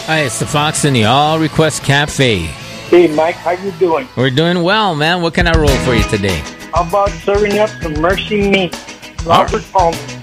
Hi, it's the Fox in the All Request Cafe. Hey, Mike, how you doing? We're doing well, man. What can I roll for you today? How about serving up some Mercy Me? Robert Palmer.